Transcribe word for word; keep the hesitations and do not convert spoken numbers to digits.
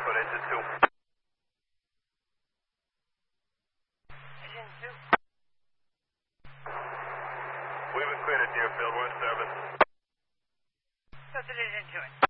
Put engine two. Engine two. We've been cleared at Deerfield. We're in service. Substitute into it.